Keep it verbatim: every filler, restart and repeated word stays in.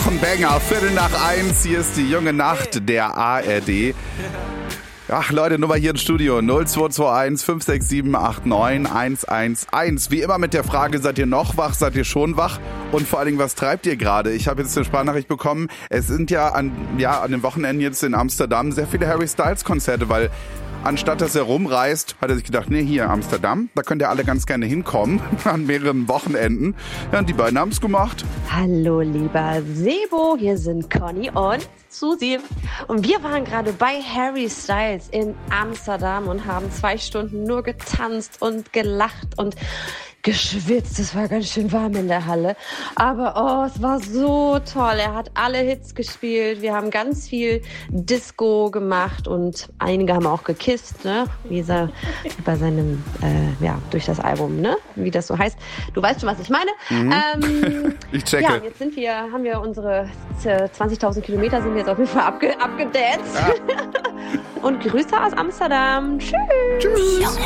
Wochenbanger, Viertel nach eins. Hier ist die junge Nacht der A R D. Ach Leute, Nummer hier im Studio null zwei zwei eins fünf sechs sieben acht neun eins eins eins. Wie immer mit der Frage, seid ihr noch wach, seid ihr schon wach? Und vor allen Dingen, was treibt ihr gerade? Ich habe jetzt eine Sprachnachricht bekommen. Es sind ja an, ja an den Wochenenden jetzt in Amsterdam sehr viele Harry Styles Konzerte, weil anstatt dass er rumreist, hat er sich gedacht, nee, hier Amsterdam, da könnt ihr alle ganz gerne hinkommen an mehreren Wochenenden. Ja, und die beiden haben es gemacht. Hallo lieber Sebo, hier sind Conny und Susi. Und wir waren gerade bei Harry Styles in Amsterdam und haben zwei Stunden nur getanzt und gelacht und geschwitzt. Es war ganz schön warm in der Halle. Aber oh, es war so toll. Er hat alle Hits gespielt. Wir haben ganz viel Disco gemacht und einige haben auch gekisst, ne? Wie er bei seinem, äh, ja, durch das Album, ne? Wie das so heißt. Du weißt schon, was ich meine. Mhm. Ähm, ich checke. Ja, jetzt sind wir, haben wir unsere zwanzigtausend Kilometer sind wir jetzt auf jeden Fall abge abgedanced. Ja. Und Grüße aus Amsterdam. Tschüss. Tschüss.